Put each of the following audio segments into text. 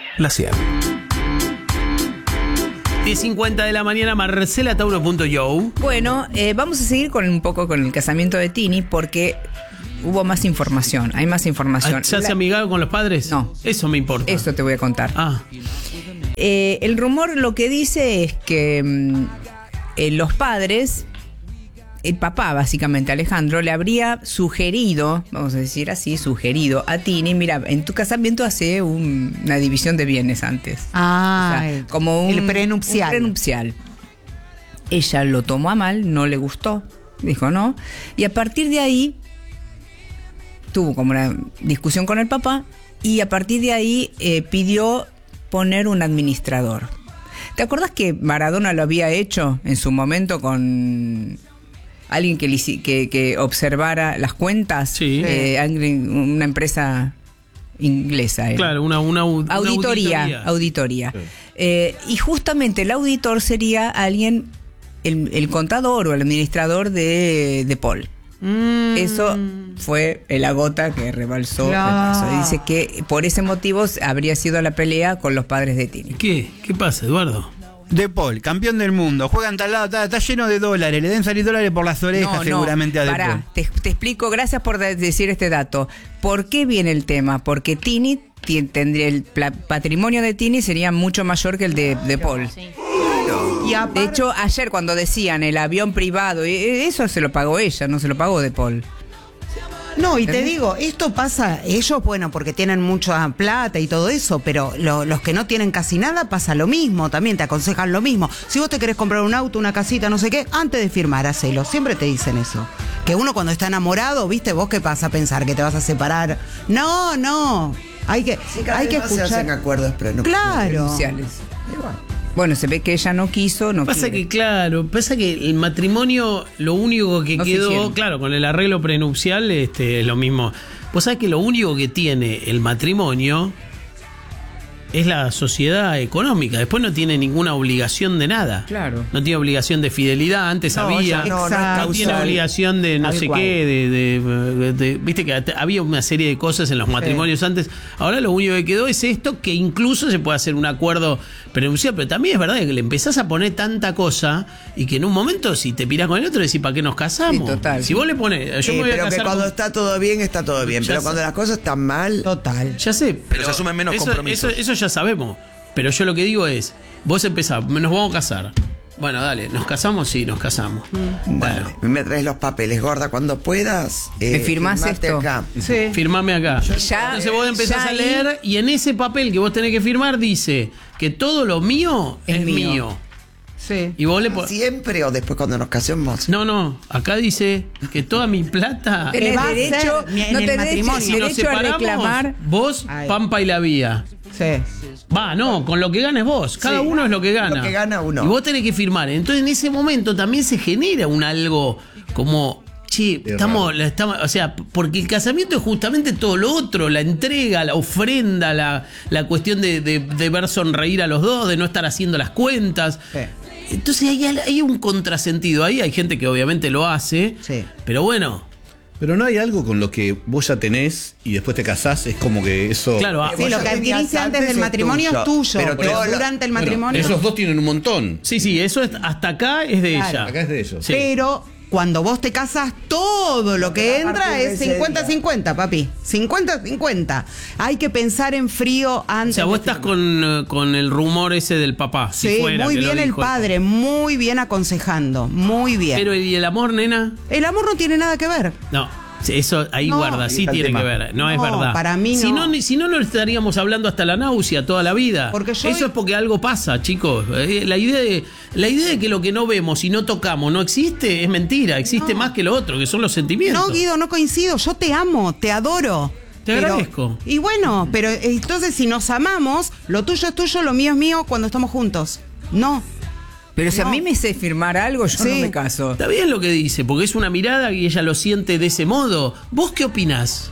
La 100. 10:50 de la mañana, Marcela Tauro.yo. Bueno, vamos a seguir con un poco con el casamiento de Tini porque hubo más información, hay más información. ¿Ya se amigado con los padres? No. Eso me importa. Eso te voy a contar. El rumor lo que dice es que los padres, el papá básicamente, Alejandro, le habría sugerido, vamos a decir así, a Tini, mira, en tu casamiento hace una división de bienes antes. Ah, O sea, como el prenupcial. un prenupcial. Ella lo tomó a mal, no le gustó, dijo no, y a partir de ahí tuvo como una discusión con el papá y a partir de ahí pidió poner un administrador. ¿Te acordás que Maradona lo había hecho en su momento con alguien que observara las cuentas? Sí. Una empresa inglesa. Claro, una auditoría. Sí. Y justamente el auditor sería alguien, el contador o el administrador de Paul. Eso fue la gota que rebalsó el vaso. Dice que por ese motivo habría sido la pelea con los padres de Tini. ¿Qué pasa, Eduardo? De Paul, campeón del mundo, juega en tal lado, está lleno de dólares, le deben salir dólares por las orejas seguramente a De Paul. Te explico, gracias por decir este dato. ¿Por qué viene el tema? Porque Tini tendría el patrimonio de Tini sería mucho mayor que el de Paul. Sí. De hecho, ayer cuando decían el avión privado, eso se lo pagó ella, no se lo pagó De Paul. No, y te digo, esto pasa, ellos, bueno, porque tienen mucha plata y todo eso, pero los que no tienen casi nada pasa lo mismo, también te aconsejan lo mismo. Si vos te querés comprar un auto, una casita, no sé qué, antes de firmar, hacelo. Siempre te dicen eso. Que uno cuando está enamorado, ¿viste? ¿Vos qué pasa a pensar? ¿Que te vas a separar? No. Hay que escuchar. Se hacen acuerdos prenupciales. Bueno, se ve que ella no quiso, pasa quiere. Pasa que el matrimonio, lo único que quedó, claro, con el arreglo prenupcial, es lo mismo. Vos sabés que lo único que tiene el matrimonio es la sociedad económica. Después no tiene ninguna obligación de nada. Claro. No tiene obligación de fidelidad. Antes había. No tiene obligación de no sé qué. Viste que había una serie de cosas en los matrimonios antes. Ahora lo único que quedó es esto, que incluso se puede hacer un acuerdo prenupcial. Pero también es verdad que le empezás a poner tanta cosa y que en un momento, si te pirás con el otro, decís, ¿para qué nos casamos? Sí, total. Si vos le pones. Yo me voy a casar que cuando está todo bien, está todo bien. Pero cuando las cosas están mal. Total. Ya sé. Pero se asumen menos compromisos. Eso ya sabemos. Pero yo lo que digo es, vos empezás, nos vamos a casar. Bueno, dale, ¿nos casamos? Sí, nos casamos. Dale, me traes los papeles, gorda, cuando puedas. ¿Me firmás esto? Acá. Sí. Firmame acá. Entonces vos empezás a leer y en ese papel que vos tenés que firmar dice que todo lo mío es mío. Sí. Y vos le ¿Siempre o después cuando nos casemos? No, acá dice que toda mi plata tenés derecho, en el matrimonio. si nos derecho a separamos, reclamar. Vos, Pampa y la Vía. Sí. Con lo que ganes vos. Cada uno es lo que gana. Lo que gana uno. Y vos tenés que firmar. Entonces en ese momento también se genera algo como... estamos, o sea, porque el casamiento es justamente todo lo otro, la entrega, la ofrenda, la cuestión de ver sonreír a los dos, de no estar haciendo las cuentas. Sí. Entonces hay un contrasentido ahí, hay gente que obviamente lo hace, pero bueno. Pero no hay algo con lo que vos ya tenés y después te casás, es como que eso... Claro, sí, lo que adquiriste antes del matrimonio es tuyo, pero durante el matrimonio... Esos dos tienen un montón. Sí, eso es, hasta acá es de ella. Acá es de ellos. Sí. Pero cuando vos te casas, todo lo que entra es 50-50, papi. 50-50. Hay que pensar en frío antes. O sea, vos estás con el rumor ese del papá. Sí, si fuera, muy que bien el padre, muy bien aconsejando, muy bien. Pero ¿y el amor, nena? El amor no tiene nada que ver. No. Eso ahí guarda, sí tiene que ver. No es verdad. Para mí no. Si no estaríamos hablando hasta la náusea toda la vida. Eso es porque algo pasa, chicos. La idea de que lo que no vemos y no tocamos no existe es mentira. Existe más que lo otro, que son los sentimientos. No, Guido, no coincido. Yo te amo, te adoro. Te agradezco. Y bueno, pero entonces si nos amamos, lo tuyo es tuyo, lo mío es mío cuando estamos juntos. No. Pero si a mí me sé firmar algo, yo no me caso. Está bien lo que dice, porque es una mirada y ella lo siente de ese modo. ¿Vos qué opinás?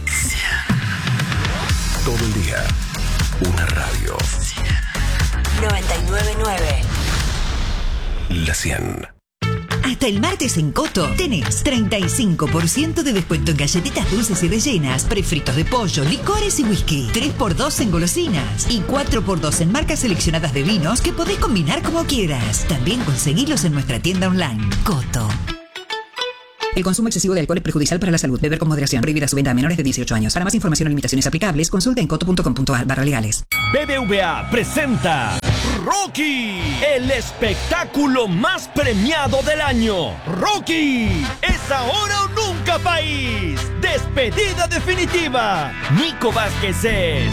Todo el día, una radio. 99.9. La 100. Hasta el martes en Coto tenés 35% de descuento en galletitas dulces y rellenas, prefritos de pollo, licores y whisky. 3x2 en golosinas y 4x2 en marcas seleccionadas de vinos que podés combinar como quieras. También conseguilos en nuestra tienda online. Coto. El consumo excesivo de alcohol es perjudicial para la salud. Beber con moderación. Prohibida su venta a menores de 18 años. Para más información o limitaciones aplicables, consulta en coto.com.ar/legales. BBVA presenta Rocky, el espectáculo más premiado del año. Rocky, es ahora o nunca, país. Despedida definitiva. Nico Vázquez es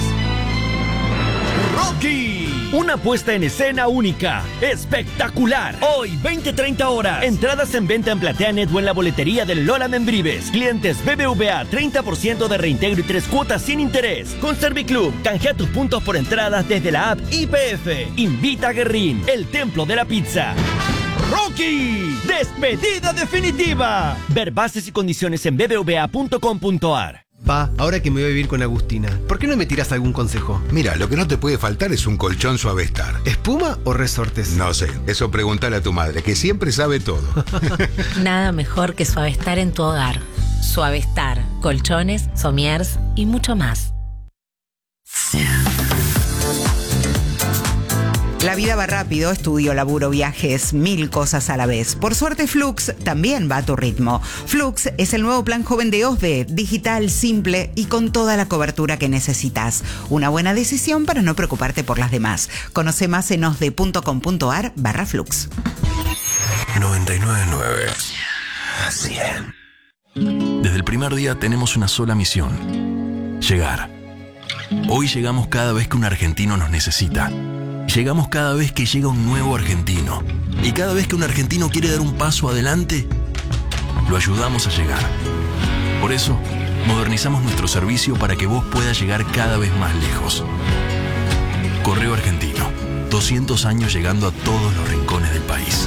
Rocky. Una puesta en escena única, espectacular. Hoy, 20-30 horas. Entradas en venta en PlateaNet o en la boletería del Lola Membrives. Clientes BBVA, 30% de reintegro y 3 cuotas sin interés. Con Serviclub, canjea tus puntos por entradas desde la app IPF. Invita a Guerrín, el templo de la pizza. Rocky, despedida definitiva. Ver bases y condiciones en bbva.com.ar. Pa, ahora que me voy a vivir con Agustina, ¿por qué no me tiras algún consejo? Mira, lo que no te puede faltar es un colchón Suavestar. ¿Espuma o resortes? No sé, eso preguntale a tu madre, que siempre sabe todo. Nada mejor que Suavestar en tu hogar. Suavestar, colchones, somiers y mucho más. La vida va rápido, estudio, laburo, viajes, 1000 cosas a la vez. Por suerte, Flux también va a tu ritmo. Flux es el nuevo plan joven de OSDE, digital, simple y con toda la cobertura que necesitas. Una buena decisión para no preocuparte por las demás. Conoce más en osde.com.ar/flux. 99.9 100. Desde el primer día tenemos una sola misión: llegar. Hoy llegamos cada vez que un argentino nos necesita. Llegamos cada vez que llega un nuevo argentino. Y cada vez que un argentino quiere dar un paso adelante, lo ayudamos a llegar. Por eso, modernizamos nuestro servicio para que vos puedas llegar cada vez más lejos. Correo Argentino. 200 años llegando a todos los rincones del país.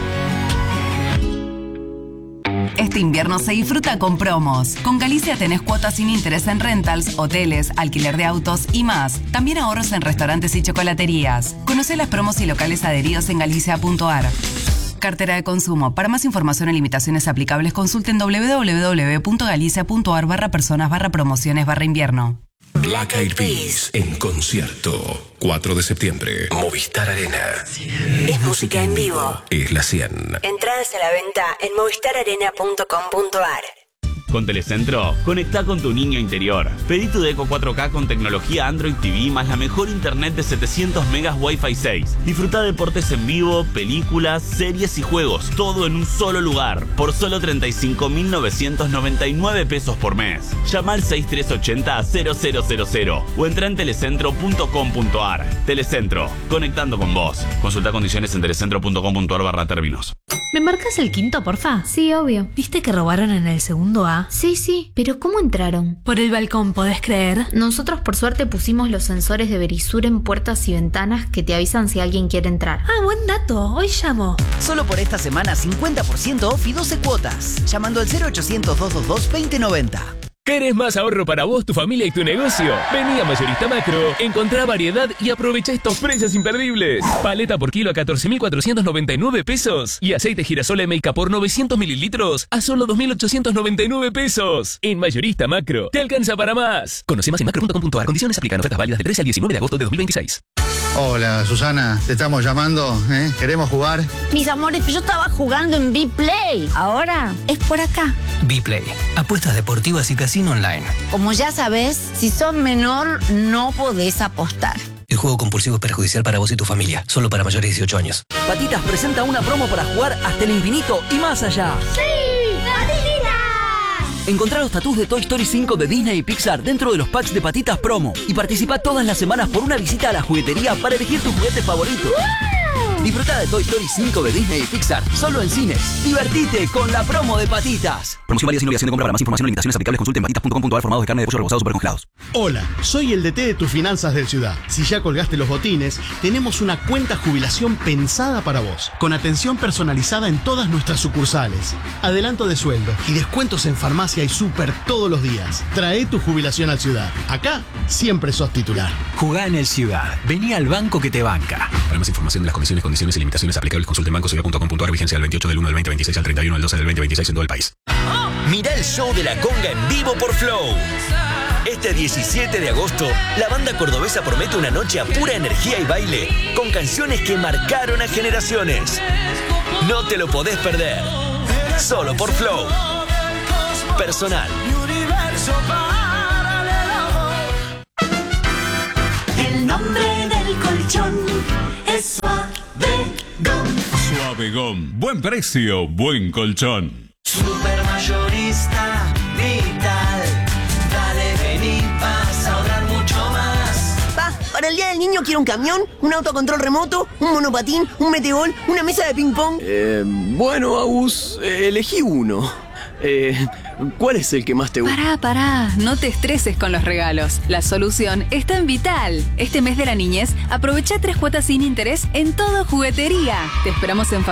Este invierno se disfruta con promos. Con Galicia tenés cuotas sin interés en rentals, hoteles, alquiler de autos y más. También ahorros en restaurantes y chocolaterías. Conocé las promos y locales adheridos en galicia.ar. Cartera de consumo. Para más información y limitaciones aplicables, consulten www.galicia.ar/personas/promociones/invierno. Black Eyed Peas en concierto. 4 de septiembre. Movistar Arena. Es música en vivo. Isla 100. Entradas a la venta en movistararena.com.ar. Con Telecentro, conectá con tu niño interior. Pedí tu Deco 4K con tecnología Android TV más la mejor internet de 700 megas Wi-Fi 6. Disfruta deportes en vivo, películas, series y juegos, todo en un solo lugar, por solo 35.999 pesos por mes. Llama al 6380-0000 o entra en telecentro.com.ar. Telecentro, conectando con vos. Consulta condiciones en telecentro.com.ar/términos. ¿Me marcas el quinto, porfa? Sí, obvio. ¿Viste que robaron en el segundo A? Sí, pero ¿cómo entraron? Por el balcón, ¿podés creer? Nosotros por suerte pusimos los sensores de Verisur en puertas y ventanas que te avisan si alguien quiere entrar. Ah, buen dato, hoy llamo. Solo por esta semana 50% off y 12 cuotas. Llamando al 0800-222-2090. ¿Querés más ahorro para vos, tu familia y tu negocio? Vení a Mayorista Macro, encontrá variedad y aprovecha estos precios imperdibles. Paleta por kilo a 14.499 pesos y aceite girasol MK por 900 mililitros a solo 2.899 pesos. En Mayorista Macro, te alcanza para más. Conoce más en macro.com.ar. Condiciones aplican. Ofertas válidas del 13 al 19 de agosto de 2026. Hola, Susana, te estamos llamando, ¿eh? ¿Queremos jugar? Mis amores, yo estaba jugando en Bplay. Ahora es por acá. Bplay, apuestas deportivas y casino online. Como ya sabes, si sos menor, no podés apostar. El juego compulsivo es perjudicial para vos y tu familia. Solo para mayores de 18 años. Patitas presenta una promo para jugar hasta el infinito y más allá. ¡Sí! ¡Patitas! Encontrá los tatús de Toy Story 5 de Disney y Pixar dentro de los packs de Patitas Promo. Y participa todas las semanas por una visita a la juguetería para elegir tu juguete favorito. ¡Wow! Disfruta de Toy Story 5 de Disney y Pixar, solo en cines. Divertite con la promo de Patitas. Promoción válida sin obligación de compra. Para más información o limitaciones aplicables, consulte en patitas.com.ar. Formados de carne de pollo rebozado supercongelados. Hola, soy el DT de tus finanzas del Ciudad. Si ya colgaste los botines, tenemos una cuenta jubilación pensada para vos, con atención personalizada en todas nuestras sucursales, adelanto de sueldo y descuentos en farmacia y súper todos los días. Trae tu jubilación al Ciudad. Acá siempre sos titular. Jugá en el Ciudad. Vení al banco que te banca. Para más información de las condiciones Condiciones y limitaciones aplicables. Consulte en bancosevilla.com.ar. Vigencia del 28 del 1 del 2026 al 31 del 12 del 2026 en todo el país. Mirá el show de La Conga en vivo por Flow. Este 17 de agosto, la banda cordobesa promete una noche a pura energía y baile, con canciones que marcaron a generaciones. No te lo podés perder. Solo por Flow. Personal. El nombre del colchón es Suavegom. Suavegom. Buen precio, buen colchón. Supermayorista Vital. Dale, vení, vas a ahorrar mucho más. Pa, para el Día del Niño quiero un camión, un autocontrol remoto, un monopatín, un metegol, una mesa de ping-pong. Bueno, Agus, elegí uno. ¿Cuál es el que más te gusta? Pará, no te estreses con los regalos. La solución está en Vital. Este mes de la niñez, aprovecha 3 cuotas sin interés en todo juguetería. Te esperamos en